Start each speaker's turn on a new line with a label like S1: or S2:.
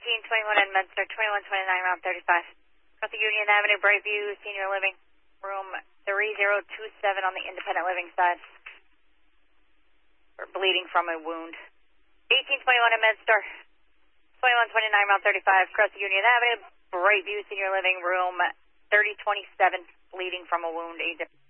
S1: 1821 in Medster, 2129 Route 35. Across the Union Avenue, Brightview, Senior Living, room 3027 on the independent living side. We're bleeding from a wound. 1821 in Medster, 2129 Route 35. Across the Union Avenue, Brightview, Senior Living, room 3027, bleeding from a wound.